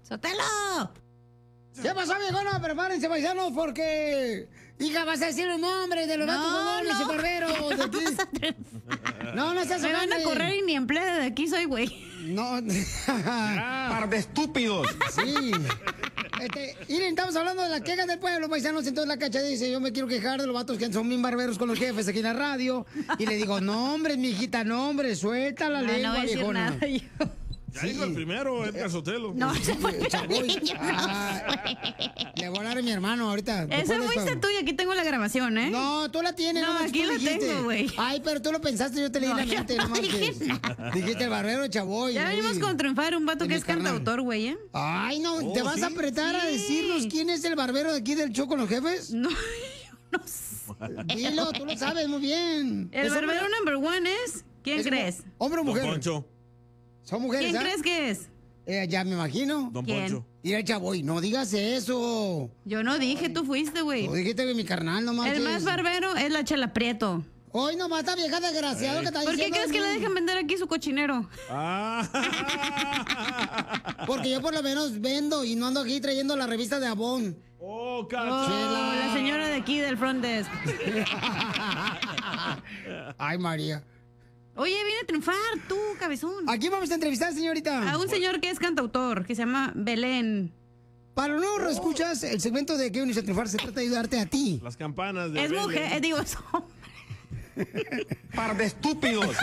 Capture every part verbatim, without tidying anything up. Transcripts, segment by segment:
¡Sotelo! ¿Qué pasó, viejona? Prepárense, paisanos, porque... Hija, vas a decir los nombres de los No, vatos bobones no. y barberos de aquí. No, no seas Me van a grande. correr y ni empleada de aquí soy, güey. No. Par de estúpidos. Sí. Este, miren, estamos hablando de las quejas del pueblo, paisanos. Entonces la Cacha dice, yo me quiero quejar de los vatos que son bien barberos con los jefes aquí en la radio. Y le digo, no, hombre, mijita, no, hombre, suelta la No, no lengua, voy a decir viejona. nada yo. Ya dijo el primero, Edgar Sotelo. No, se fue Eh, Chaboy. yo no Ah, le voy a hablar a mi hermano ahorita. Esa Después de fuiste esto. tú y aquí tengo la grabación, ¿eh? No, tú la tienes. No, nomás aquí tú la dijiste. tengo, güey. Ay, pero tú lo pensaste, yo te leí No, la yo mente. no No marches. dije nada. Dijiste el barbero Chaboy. Ya güey. venimos con triunfar un vato De que mi es carnal. cantautor, güey, ¿eh? Ay, no, Oh, ¿te vas ¿sí? a apretar a Sí. decirnos quién es el barbero de aquí del show con los jefes? No, yo no sé. Dilo, tú lo sabes muy bien. El ¿Es barbero hombre- number one es... ¿Quién es crees? ¿Hombre o Don mujer? Poncho. Son mujeres, ¿Quién ¿ah? crees que es? Eh, ya me imagino. Don ¿Quién? Poncho. Y el Chaboy, no digas eso. Yo no dije, tú fuiste, güey. Tú dijiste que mi carnal, no marches. El más barbero es la Chela Prieto. Hoy nomás esta vieja desgraciada que está ¿Por qué diciendo. crees que le dejan vender aquí su cochinero? Ah. Porque yo por lo menos vendo y no ando aquí trayendo la revista de Avon. Oh, Oh, Cacha. la señora de aquí del front desk. Ay, María. Oye, viene a triunfar, tú, cabezón. Aquí vamos a entrevistar, señorita. A un señor que es cantautor, que se llama Belén. Para los nuevos escuchas, el segmento de que vienes a triunfar se trata de ayudarte a ti. Las campanas de Es Belén. mujer, eh, digo, es hombre. Par de estúpidos.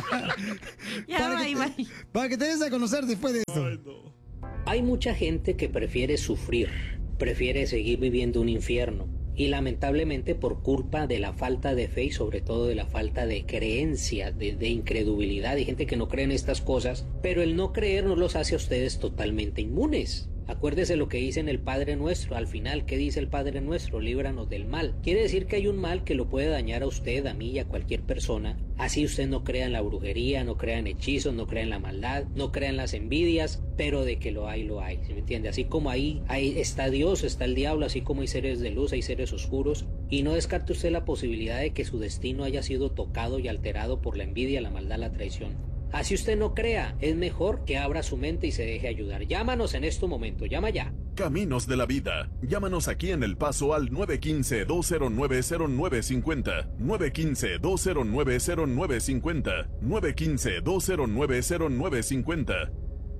Ya para, va, que va. te, para que te des a conocer después de esto. Ay, no. Hay mucha gente que prefiere sufrir, prefiere seguir viviendo un infierno. Y lamentablemente por culpa de la falta de fe y sobre todo de la falta de creencia, de, de incredulidad, hay gente que no cree en estas cosas, pero el no creer no los hace a ustedes totalmente inmunes. Acuérdese lo que dice en el Padre Nuestro, al final, ¿qué dice el Padre Nuestro? Líbranos del mal. Quiere decir que hay un mal que lo puede dañar a usted, a mí y a cualquier persona. Así usted no crea en la brujería, no crea en hechizos, no crea en la maldad, no crea en las envidias, pero de que lo hay, lo hay, ¿sí me entiende? Así como ahí, ahí está Dios, está el diablo, así como hay seres de luz, hay seres oscuros, y no descarte usted la posibilidad de que su destino haya sido tocado y alterado por la envidia, la maldad, la traición. Así usted no crea, es mejor que abra su mente y se deje ayudar. Llámanos en este momento, llama ya. Caminos de la Vida. Llámanos aquí en El Paso al nueve uno cinco, dos cero nueve, cero nueve cinco cero, nueve uno cinco, dos cero nueve, cero nueve cinco cero, nueve uno cinco, dos cero nueve, cero nueve cinco cero.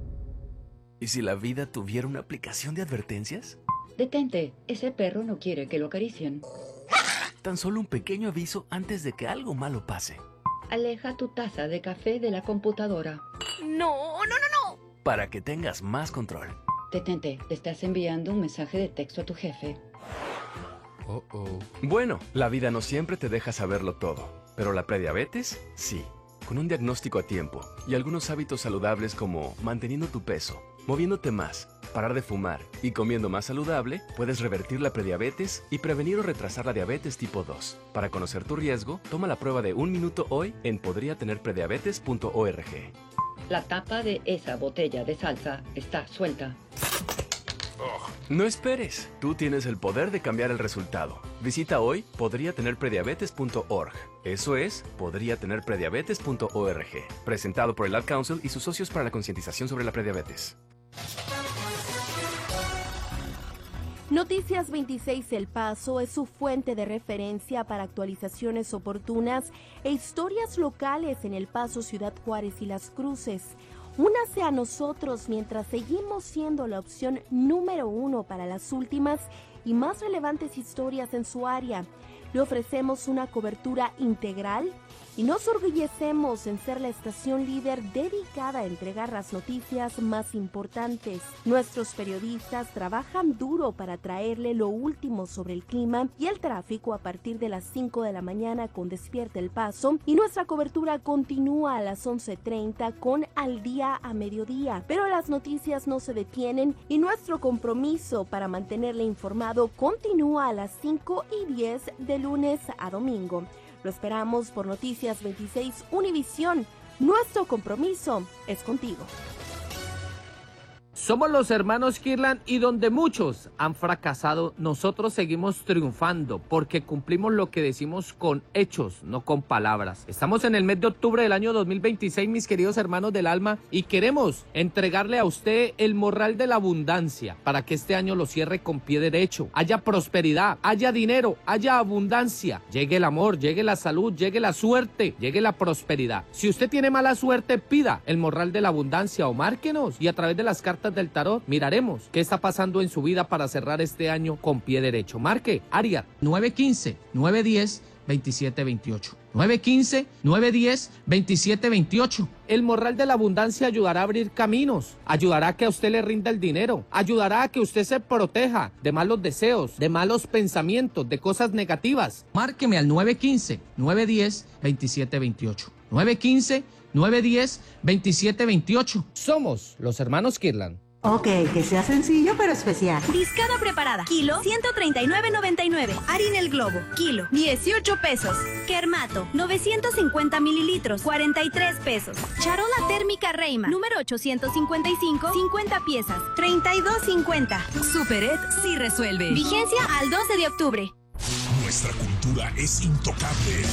¿Y si la vida tuviera una aplicación de advertencias? Detente, ese perro no quiere que lo acaricien. Tan solo un pequeño aviso antes de que algo malo pase. Aleja tu taza de café de la computadora. No, no, no, no. Para que tengas más control. Detente, le estás enviando un mensaje de texto a tu jefe. Oh, oh. Bueno, la vida no siempre te deja saberlo todo, pero la prediabetes, sí. Con un diagnóstico a tiempo y algunos hábitos saludables como manteniendo tu peso, moviéndote más, parar de fumar y comiendo más saludable, puedes revertir la prediabetes y prevenir o retrasar la diabetes tipo dos. Para conocer tu riesgo, toma la prueba de un minuto hoy en podría tener prediabetes punto org. La tapa de esa botella de salsa está suelta. No esperes, tú tienes el poder de cambiar el resultado. Visita hoy podría tener prediabetes punto org. Eso es, podría tener prediabetes punto org. Presentado por el Ad Council y sus socios para la concientización sobre la prediabetes. Noticias veintiséis El Paso es su fuente de referencia para actualizaciones oportunas e historias locales en El Paso, Ciudad Juárez y Las Cruces. Únase a nosotros mientras seguimos siendo la opción número uno para las últimas y más relevantes historias en su área. Le ofrecemos una cobertura integral y nos orgullecemos en ser la estación líder dedicada a entregar las noticias más importantes. Nuestros periodistas trabajan duro para traerle lo último sobre el clima y el tráfico a partir de las cinco de la mañana con Despierta El Paso, y nuestra cobertura continúa a las once treinta con Al Día a Mediodía. Pero las noticias no se detienen y nuestro compromiso para mantenerle informado continúa a las cinco y diez de lunes a domingo. Lo esperamos por Noticias veintiséis Univisión. Nuestro compromiso es contigo. Somos los hermanos Kirlan y donde muchos han fracasado, nosotros seguimos triunfando porque cumplimos lo que decimos con hechos, no con palabras. Estamos en el mes de octubre del año dos mil veintiséis, mis queridos hermanos del alma, y queremos entregarle a usted el morral de la abundancia para que este año lo cierre con pie derecho. Haya prosperidad, haya dinero, haya abundancia, llegue el amor, llegue la salud, llegue la suerte, llegue la prosperidad. Si usted tiene mala suerte, pida el morral de la abundancia o márquenos y a través de las cartas del tarot miraremos qué está pasando en su vida para cerrar este año con pie derecho. Marque Arias nueve uno cinco, nueve uno cero, dos siete dos ocho. nueve uno cinco, nueve uno cero, dos siete dos ocho. El morral de la abundancia ayudará a abrir caminos, ayudará a que a usted le rinda el dinero, ayudará a que usted se proteja de malos deseos, de malos pensamientos, de cosas negativas. Márqueme al nueve uno cinco, nueve uno cero, dos siete dos ocho. nueve uno cinco, nueve uno cero, dos siete dos ocho. Somos los hermanos Kirlan. Ok, que sea sencillo pero especial. Discada preparada, kilo ciento treinta y nueve noventa y nueve. Harina El Globo, kilo dieciocho pesos. Kermato, novecientos cincuenta mililitros, cuarenta y tres pesos. Charola térmica Reima, número ochocientos cincuenta y cinco, cincuenta piezas, treinta y dos cincuenta. Superet sí resuelve. Vigencia al doce de octubre. Nuestra cultura es intocable.